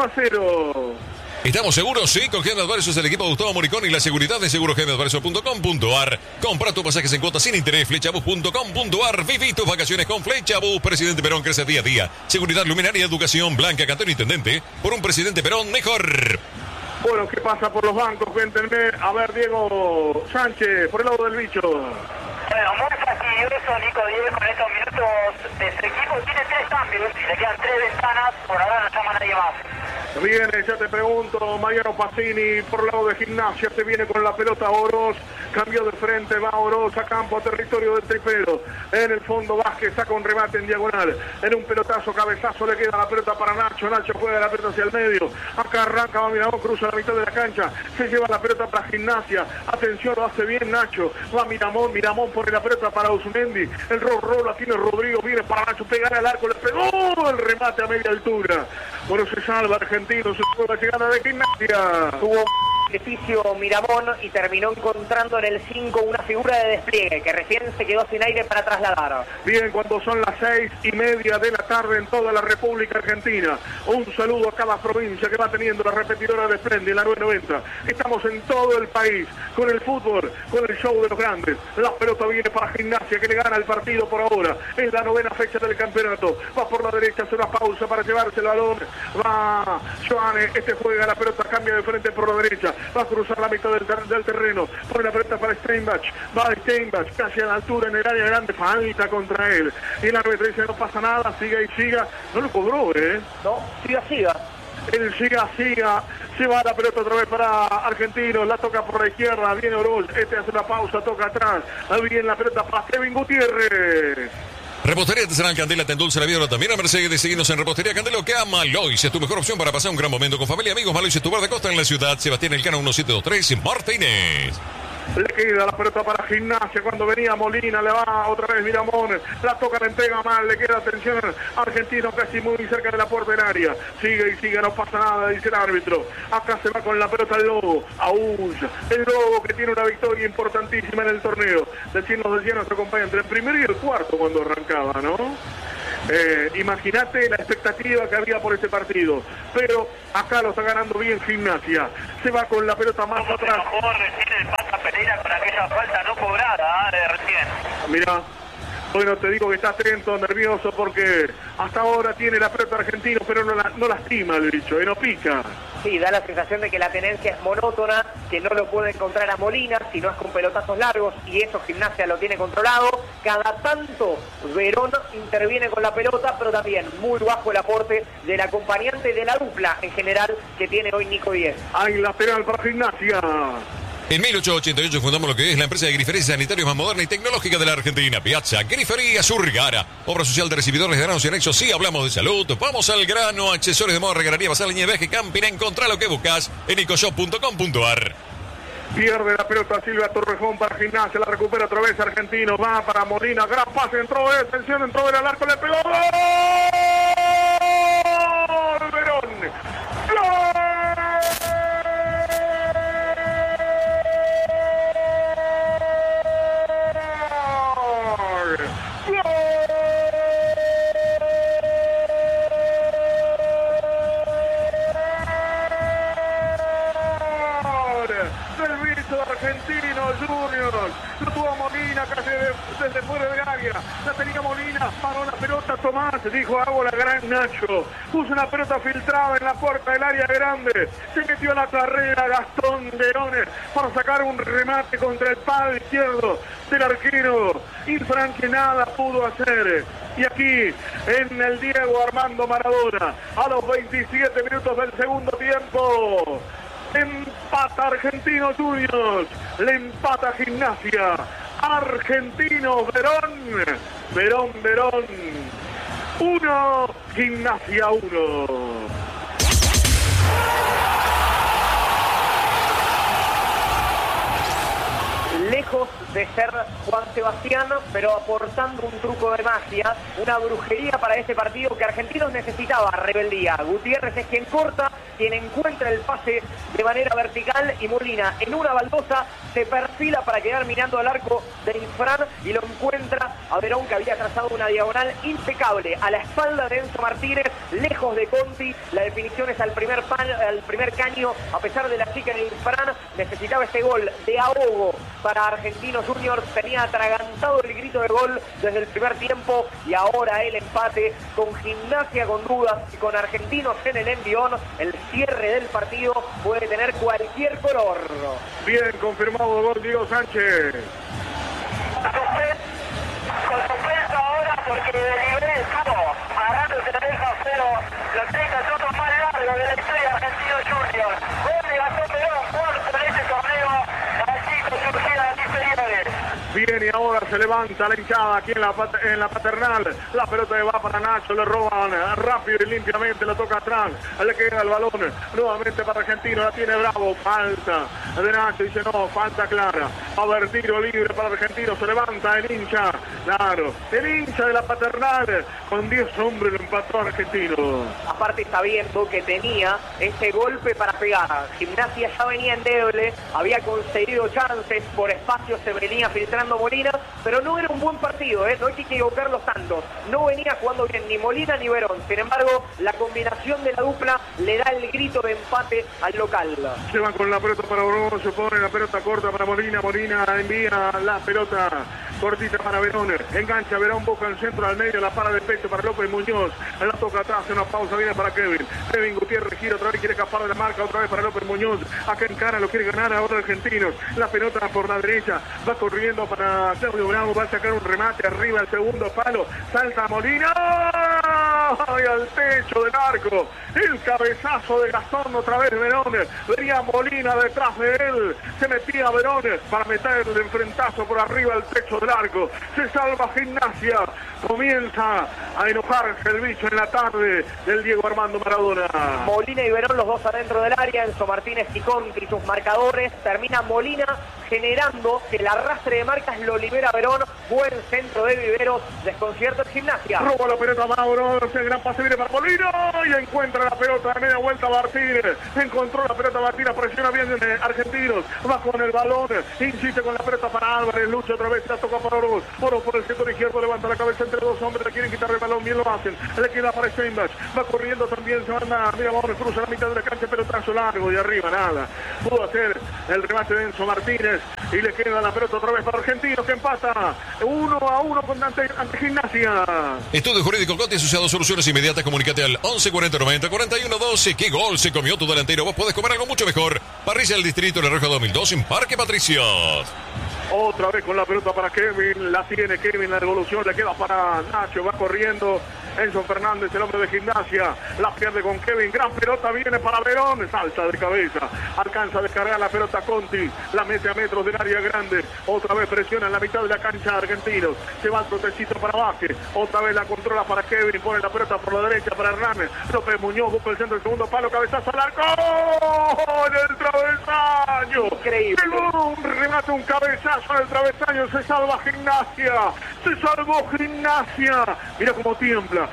1-0. ¿Estamos seguros? Sí, con General Adverso es el equipo de Gustavo Moricón y la seguridad de segurogeneradverso.com.ar. Compra tus pasajes en cuotas sin interés, flechabus.com.ar. Viví tus vacaciones con Flechabus. Presidente Perón crece día a día. Seguridad, luminaria, educación, Blanca, Cantón Intendente. Por un Presidente Perón mejor. Bueno, ¿qué pasa por los bancos? Cuéntenme. A ver, Diego Sánchez, por el lado del bicho. Bueno, muy fastidioso Nico 10 con estos minutos de su equipo. Tiene 3 cambios y le quedan 3 ventanas. Por ahora no llama nadie más. Viene, ya te pregunto, Mariano Pacini por el lado de Gimnasia, se viene con la pelota Oroz, cambió de frente, va Oroz a campo, a territorio del tripero, en el fondo Vázquez saca un remate en diagonal, en un pelotazo, cabezazo, le queda la pelota para Nacho, Nacho juega la pelota hacia el medio, acá arranca, va Miramón, cruza la mitad de la cancha, se lleva la pelota para Gimnasia, atención, lo hace bien Nacho, va Miramón, Miramón pone la pelota para Usumendi, el roll la tiene Rodrigo, viene para Nacho, pegar al arco, le pegó el remate a media altura, bueno, se salva Argentino, se fue la llegada de Gimnasia. Tuvo beneficio Miramón y terminó encontrando en el 5 una figura de despliegue que recién se quedó sin aire para trasladar. Bien, cuando son las 6:30 de la tarde en toda la República Argentina. Un saludo a cada provincia que va teniendo la repetidora de Splendid, la 990. Estamos en todo el país con el fútbol, con el show de los grandes. La pelota viene para Gimnasia, que le gana el partido por ahora. Es la 9ª fecha del campeonato. Va por la derecha, hace una pausa para llevarse el balón. Va Joane, este juega la pelota, cambia de frente por la derecha. Va a cruzar la mitad del terreno, pone la pelota para Steinbach, va Steinbach casi a la altura en el área grande, falta contra él, y el árbitro dice: no pasa nada, siga y siga, no lo cobró, no, siga, él siga, se va la pelota otra vez para Argentinos, la toca por la izquierda, viene Oroz, este hace una pausa, toca atrás, viene la pelota para Kevin Gutiérrez. Repostería Artesanal Candela te endulza la vida también a Mercedes. Seguinos en Repostería Candelo, que a Malois es tu mejor opción para pasar un gran momento con familia, amigos. Malois es tu bar de costa en la ciudad. Sebastián Elcano 1723 Martínez. Le queda la pelota para Gimnasia cuando venía Molina, le va otra vez Miramón, la toca, la entrega mal, le queda atención Argentino casi muy cerca de la puerta del área, sigue y sigue, no pasa nada, dice el árbitro. Acá se va con la pelota el Lobo, aúlla, el Lobo que tiene una victoria importantísima en el torneo. Decirnos decía nuestro compañero, entre el primero y el cuarto cuando arrancaba, ¿no? Imagínate la expectativa que había por este partido, pero acá lo está ganando bien Gimnasia, se va con la pelota más atrás. Recién el Pata Pereira con aquella falta no cobrada de recién. Mirá, bueno, te digo que está atento, nervioso, porque hasta ahora tiene la pelota Argentino, pero no lastima el bicho, no pica. Sí, da la sensación de que la tenencia es monótona, que no lo puede encontrar a Molina, si no es con pelotazos largos, y eso Gimnasia lo tiene controlado. Cada tanto Verón interviene con la pelota, pero también muy bajo el aporte del acompañante de la dupla en general que tiene hoy Nico 10. Hay lateral para Gimnasia. En 1888 fundamos lo que es la empresa de griferías y sanitarios más moderna y tecnológica de la Argentina, Piazza Grifería Surgara. Obra social de recibidores de granos y anexos. Sí, hablamos de salud. Vamos al grano. Accesorios de moda, regalaría, basal, línea de viaje, camping. Encontrá lo que buscas en ecoshop.com.ar. Pierde la pelota Silvia Torrejón para Gimnasia, la recupera otra vez Argentino, va para Molina, gran pase, entró, atención, entró en el arco, le pegó, ¡gol! Verón, ¡gol! Argentino Junior, lo tuvo Molina casi desde fuera del área, la tenía Molina, paró la pelota Tomás, dijo hago la gran Nacho, puso una pelota filtrada en la puerta del área grande, se metió a la carrera Gastón Verón para sacar un remate contra el palo izquierdo del arquero, y Fran que nada pudo hacer. Y aquí en el Diego Armando Maradona, a los 27 minutos del segundo tiempo, empata Argentinos Juniors, le empata Gimnasia, Argentinos Verón, 1, Gimnasia 1. Lejos de ser Juan Sebastián, pero aportando un truco de magia, una brujería para este partido que Argentinos necesitaba, rebeldía. Gutiérrez es quien corta, quien encuentra el pase de manera vertical y Molina en una baldosa se perfila para quedar mirando al arco de Infran y lo encuentra a Verón, que había trazado una diagonal impecable a la espalda de Enzo Martínez, lejos de Conti. La definición es al primer caño, a pesar de la chica de Infran. Necesitaba este gol de ahogo para Argentinos Juniors, tenía atragantado el grito de gol desde el primer tiempo y ahora el empate con Gimnasia con dudas y con Argentinos en el envión. El cierre del partido puede tener cualquier color. Bien, confirmado el gol Diego Sánchez. Con suspenso ahora porque Liberé estuvo agarrándose la deja, pero los 30 minutos más largos de la historia de Argentinos Juniors. Gol de Gastón Verón, cuarto en este torneo. Allí con surgidas inferiores. Bien, y ahora se levanta la hinchada aquí en la Paternal. La pelota va para Nacho, le roban rápido y limpiamente, lo toca atrás, le queda el balón nuevamente para Argentino, la tiene Bravo, falta de Nacho, dice no, falta clara, va a haber tiro libre para Argentino, se levanta el hincha, claro, el hincha de la Paternal, con 10 hombres lo empató Argentino. Aparte está viendo que tenía ese golpe para pegar. Gimnasia ya venía endeble, había conseguido chances, por espacio se venía filtrando Molina, pero no era un buen partido, no hay que equivocarlos tantos. No venía jugando bien ni Molina ni Verón. Sin embargo, la combinación de la dupla le da el grito de empate al local. Se van con la pelota para Verón, se pone la pelota corta para Molina. Molina envía la pelota cortita para Verón. Engancha Verón, busca el centro al medio, la para de pecho para López Muñoz. La toca atrás, una pausa, viene para Kevin. Kevin Gutiérrez gira otra vez, quiere escapar de la marca, otra vez para López Muñoz. Acá en cara lo quiere ganar ahora Argentinos. La pelota por la derecha, va corriendo para Claudio Bravo, va a sacar un remate arriba al segundo palo, salta Molina y al techo del arco, el cabezazo de Gastón, otra vez Verón, venía Molina detrás de él, se metía Verón para meter el enfrentazo por arriba al techo del arco, se salva Gimnasia, comienza a enojarse el bicho en la tarde del Diego Armando Maradona. Molina y Verón los dos adentro del área, Enzo Martínez y Conti sus marcadores, termina Molina generando que el arrastre de marcas lo libera Verón, buen centro de Viveros, desconcierto en Gimnasia. Roba la pelota Mauro, el gran pase viene para Molina y encuentra la pelota de media vuelta Martínez, encontró la pelota Martínez, presiona bien Argentinos, va con el balón, insiste con la pelota para Álvarez, lucha otra vez, la toca para Oro por el sector izquierdo, levanta la cabeza entre dos hombres, le quieren quitar el balón, bien lo hacen, le queda para Steinbach, va corriendo también, se manda, mira, vamos, cruza la mitad de la cancha, pelotazo largo de arriba, nada, pudo hacer el remate de Enzo Martínez y le queda la pelota otra vez para Argentinos que empata 1-1 ante Gimnasia. Estudio Jurídico Conti Asociado, soluciones inmediatas, comunícate al 11 40 90 41 12. ¿Qué gol se comió tu delantero? Vos podés comer algo mucho mejor. Parrilla del Distrito de La Roja 2002 en Parque Patricios. Otra vez con la pelota para Kevin, la tiene Kevin, la devolución le queda para Nacho, va corriendo Enzo Fernández, el hombre de Gimnasia, la pierde con Kevin, gran pelota viene para Verón, salta de cabeza, alcanza a descargar la pelota Conti, la mete a metros del área grande, otra vez presiona en la mitad de la cancha Argentinos, se va el trotecito para Vázquez, otra vez la controla para Kevin, pone la pelota por la derecha para Hernández, López Muñoz busca el centro del segundo palo, cabezazo al arco, en el travesaño, increíble, un remate, un cabezazo en el travesaño, se salva Gimnasia, se salvó Gimnasia, mira cómo tiembla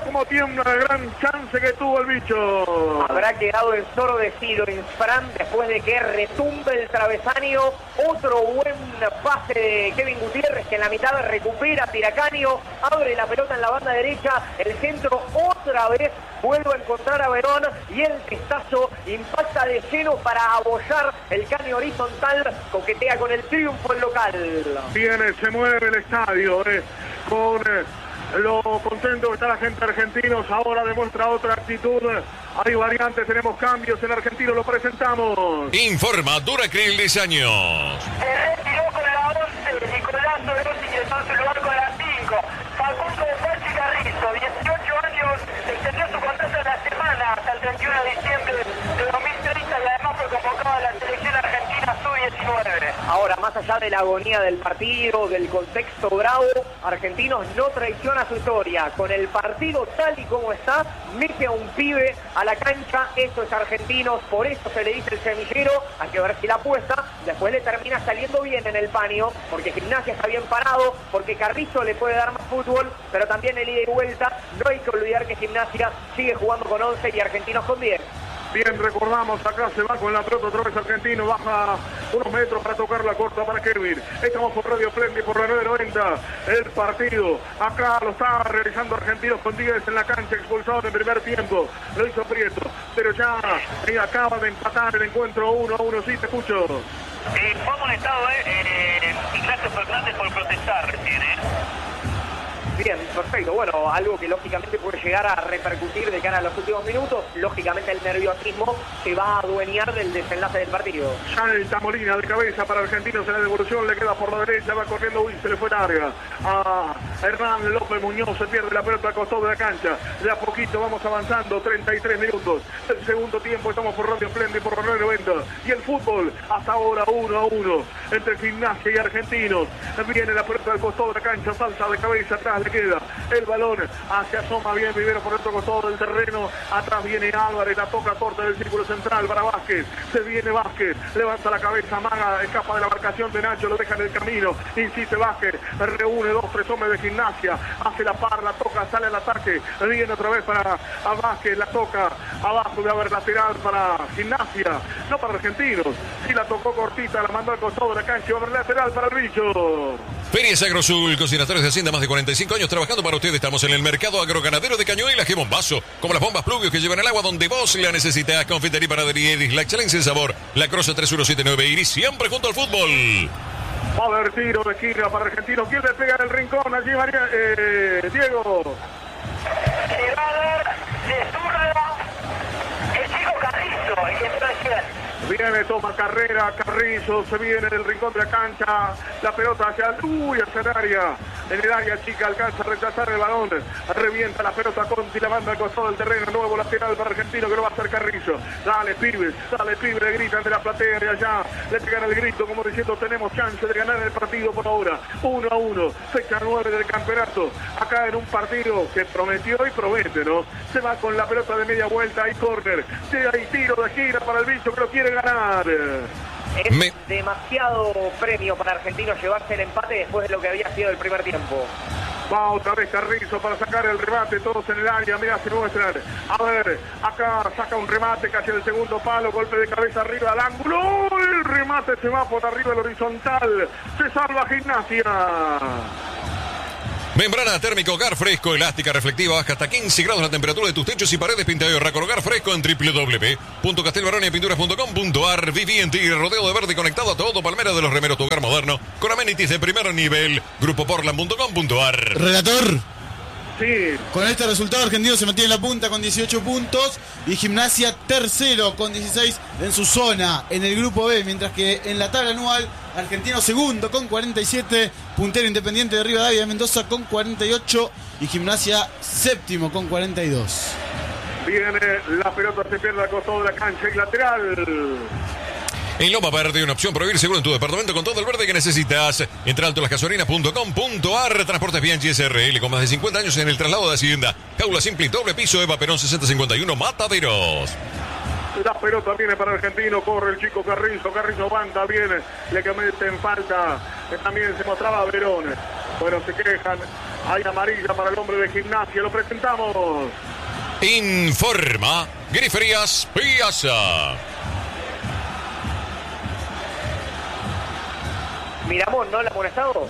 la gran chance que tuvo el bicho. Habrá quedado ensordecido Infran después de que retumbe el travesaño. Otro buen pase de Kevin Gutiérrez que en la mitad recupera Tiracaño, abre la pelota en la banda derecha, el centro otra vez vuelve a encontrar a Verón y el testazo impacta de lleno para abollar el caño horizontal, coquetea con el triunfo el local. Viene, se mueve el estadio con lo contento que está la gente argentinos, ahora demuestra otra actitud, hay variantes, tenemos cambios en Argentino, lo presentamos. Informa Duracril Diseños. Se retiró con la 11, Nicolás Orozzi ingresó en su lugar con la 5, Facundo de Pachi Carrizo, 18 años, extendió su contrato en la semana hasta el 31 de diciembre de 2030 y además fue convocado a la selección argentina sub 19. Ahora, más allá de la agonía del partido, del contexto bravo, Argentinos no traiciona su historia. Con el partido tal y como está, mete a un pibe a la cancha. Eso es Argentinos, por eso se le dice el semillero. Hay que ver si la apuesta. Después le termina saliendo bien en el paño, porque Gimnasia está bien parado, porque Carrizo le puede dar más fútbol, pero también el ida y vuelta. No hay que olvidar que Gimnasia sigue jugando con 11 y Argentinos con 10. Bien, recordamos, acá se va con la pelota otra vez Argentino, baja unos metros para tocar la corta para Kevin. Estamos por Radio Splendid, por la 990, el partido. Acá lo está realizando Argentinos con 10 en la cancha, expulsado en el primer tiempo. Lo hizo Prieto, pero ya acaba de empatar el encuentro 1-1. Sí, te escucho. Fue amonestado Ignacio Fernández por protestar recién, Bien, perfecto. Bueno, algo que lógicamente puede llegar a repercutir de cara a los últimos minutos. Lógicamente el nerviosismo se va a adueñar del desenlace del partido. Salta Molina de cabeza para Argentinos en la devolución, le queda por la derecha, va corriendo, uy, se le fue larga a Hernán López Muñoz, se pierde la pelota al costado de la cancha. De a poquito vamos avanzando, 33 minutos. El segundo tiempo, estamos por Radio Splendid, por Radio 90. Y el fútbol, hasta ahora 1-1 entre Gimnasia y Argentinos. Viene la pelota al costado de la cancha, salta de cabeza, atrás le queda el balón, se asoma bien Vivero por el otro costado del terreno, atrás viene Álvarez, la toca corta del círculo central para Vázquez, se viene Vázquez, levanta la cabeza, Maga, escapa de la marcación de Nacho, lo deja en el camino, insiste Vázquez, reúne 2-3 hombres de Gimnasia, hace la par, la toca, sale al ataque, viene otra vez para a Vázquez, la toca abajo, de haber lateral para Gimnasia, no para Argentinos, sí la tocó cortita, la mandó al costado de la cancha, va a haber lateral para el bicho. Ferias Agrosul, consignatarios de Hacienda, más de 45 años trabajando para ustedes. Estamos en el mercado agroganadero de Cañuelas, que bombazo, como las bombas Pluvios que llevan el agua donde vos la necesitas. Confitería Panadería Iris, la excelencia en sabor. La Crosa 3179 Iris, siempre junto al fútbol. Va a haber tiro de esquina para Argentinos. ¿Quién le pega en el rincón? Allí María, Diego. Se va a dar de zurda el chico Carrizo, el que está ayer. Viene, toma carrera, Carrizo, se viene del rincón de la cancha, la pelota hacia el área, en el área chica, alcanza a rechazar el balón, revienta la pelota Conti, la manda al costado del terreno, nuevo lateral para Argentino que lo va a hacer Carrizo, dale pibe, le gritan de la platea de allá, le pegan el grito como diciendo tenemos chance de ganar el partido por ahora, 1-1, fecha 9 del campeonato, acá en un partido que prometió y promete, ¿no? Se va con la pelota de media vuelta, hay córner, hay tiro de gira para el bicho que lo quiere ganar. Es demasiado premio para Argentinos llevarse el empate después de lo que había sido el primer tiempo. Va otra vez Carrizo para sacar el remate, todos en el área, mirá, se muestran. A ver, acá saca un remate casi el segundo palo, golpe de cabeza arriba al ángulo. El remate se va por arriba del horizontal. Se salva Gimnasia. Membrana térmico Hogar Fresco, elástica, reflectiva, baja hasta 15 grados la temperatura de tus techos y paredes, pinta de Racor Hogar Fresco en www.castelbaroniapinturas.com.ar. Viví en Tigre, rodeo de verde conectado a todo, Palmera de los Remeros, tu hogar moderno, con amenities de primer nivel, grupoportland.com.ar. Relator. Sí. Con este resultado Argentino se mantiene en la punta con 18 puntos y Gimnasia tercero con 16 en su zona en el grupo B, mientras que en la tabla anual Argentino segundo con 47, puntero Independiente de Rivadavia de Mendoza con 48 y Gimnasia séptimo con 42. Viene la pelota, se pierde al costado de la cancha y lateral. En Loma Verde, una opción prohibir seguro en tu departamento con todo el verde que necesitas. Entra a altolasgasolinas.com.ar. Transportes Bianchi SRL con más de 50 años en el traslado de Hacienda. Jaula simple y doble piso, Eva Perón 6051, Mataderos. La pelota viene para Argentino, corre el chico Carrizo aguanta, viene, le que mete en falta, que también se mostraba Verón. Bueno, se quejan, hay amarilla para el hombre de Gimnasia, lo presentamos. Informa Griferías Piazza. Miramón, ¿no? ¿La amonestado?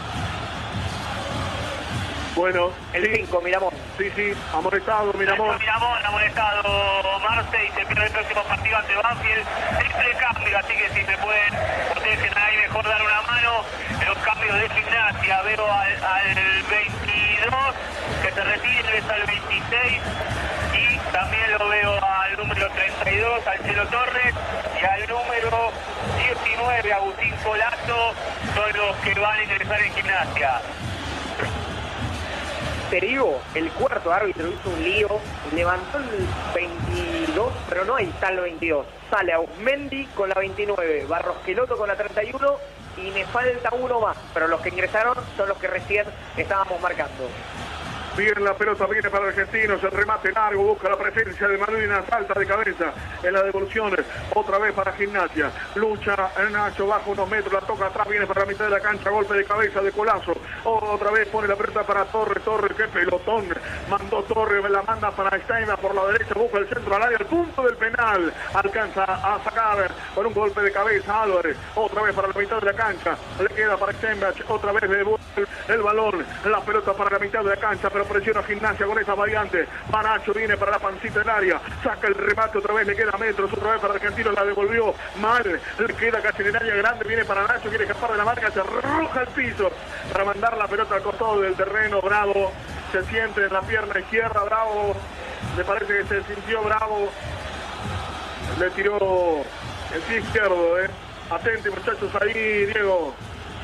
Bueno, el 5, Miramón. Sí, amonestado, Miramón. Miramón, amonestado Marce y se pierde el próximo partido ante Banfield. Triple cambio, así que si se pueden, ustedes que están ahí mejor dar una mano. En los cambios de Gimnasia veo al 22 que se retire, ves al 26 y también lo veo al número 32, al Chelo Torres, y al número 19, Agustín Colazo, son los que van a ingresar en Gimnasia. Serio, el cuarto árbitro hizo un lío, levantó el 22, pero no ahí está el 22. Sale Ausmendi con la 29, Barrosqueloto con la 31 y me falta uno más, pero los que ingresaron son los que recién estábamos marcando. Bien, la pelota viene para Argentinos, el remate largo, busca la presencia de Malvina, salta de cabeza en la devolución, otra vez para Gimnasia, lucha Nacho, baja unos metros, la toca atrás, viene para la mitad de la cancha, golpe de cabeza de Colazo, otra vez pone la pelota para Torres, qué pelotón, mandó Torres, la manda para Steina por la derecha, busca el centro al área, al punto del penal, alcanza a sacar con un golpe de cabeza Álvarez, otra vez para la mitad de la cancha, le queda para Steinbach, otra vez devuelve el balón, la pelota para la mitad de la cancha, pero presiona Gimnasia con esa variante. Manacho viene para la pancita del área, saca el remate otra vez, le queda metros, otra vez para Argentino, la devolvió mal, le queda casi en el área grande, viene para Nacho, quiere escapar de la marca, se arroja al piso para mandar la pelota al costado del terreno. Bravo se siente en la pierna izquierda, Bravo, me parece que se sintió Bravo, le tiró el pie izquierdo, Atenti muchachos ahí, Diego.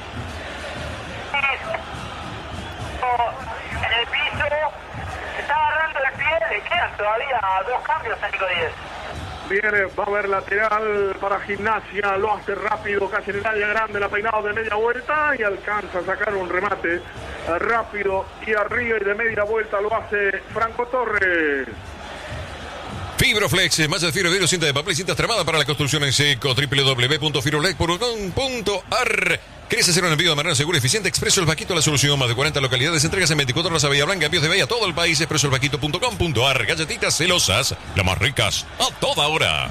En el piso, se está agarrando el pie, le quedan todavía 2 cambios a Nico 10. Viene, va a haber lateral para Gimnasia, lo hace rápido, casi en el área grande, la peinado de media vuelta y alcanza a sacar un remate rápido y arriba y de media vuelta lo hace Franco Torres. Fibroflex, malla de fibra, vidrio, cinta de papel y cintas tramadas para la construcción en seco. www.fibroflex.com.ar. ¿Querés hacer un envío de manera segura y eficiente? Expreso El Vaquito, la solución. Más de 40 localidades, entregas en 24 horas a Bahía Blanca, envíos de Bahía a todo el país. expresoelvaquito.com.ar. Galletitas celosas, las más ricas, a toda hora.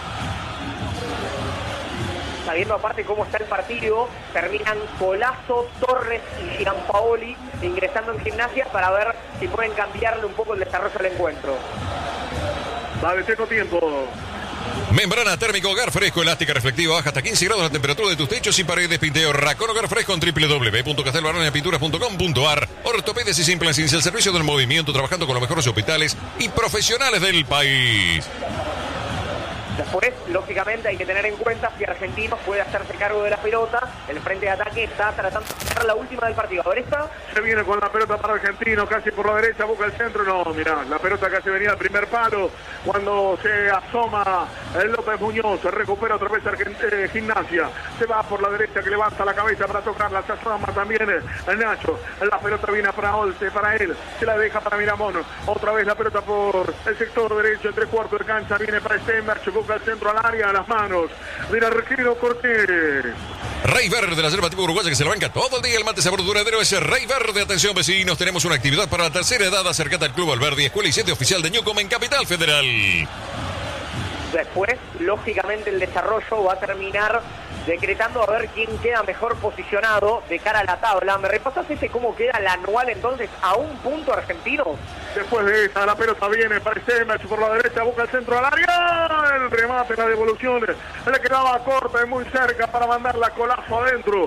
Sabiendo aparte cómo está el partido, terminan Colazo, Torres y Gianpaoli ingresando en Gimnasia para ver si pueden cambiarle un poco el desarrollo del encuentro. Vale, tengo tiempo. Membrana térmico Hogar Fresco, elástica reflectiva, baja hasta 15 grados la temperatura de tus techos y paredes. Pinteo Racón Hogar Fresco en www.castelbaronapinturas.com.ar. Ortopedias y simples, el servicio del movimiento, trabajando con los mejores hospitales y profesionales del país. Después, lógicamente, hay que tener en cuenta si Argentinos puede hacerse cargo de la pelota. El frente de ataque está tratando de sacar la última del partido. A ver esta. Se viene con la pelota para Argentino, casi por la derecha, busca el centro. No, mirá, la pelota casi venía al primer palo. Cuando se asoma el López Muñoz, se recupera otra vez Gimnasia. Se va por la derecha, que levanta la cabeza para tocarla. Se asoma también el Nacho. La pelota viene para Olce, para él. Se la deja para Miramón. Otra vez la pelota por el sector derecho, en 3/4 de cancha. Viene para Steinbach. Al centro al área, a las manos del arquero Cortés. Rey Verde, la yerba tipo uruguaya que se la banca todo el día. El mate sabor duradero es Rey Verde. Atención vecinos, tenemos una actividad para la tercera edad. Acércate al Club Alberdi, escuela y sede oficial de Newcom en Capital Federal. Después, lógicamente, el desarrollo va a terminar decretando a ver quién queda mejor posicionado de cara a la tabla. ¿Me repasas cómo queda el anual entonces a un punto Argentino? Después de esa, la pelota viene para Steinbach por la derecha, busca el centro al área. El remate, la devolución, le quedaba corta y muy cerca para mandar la Colazo adentro.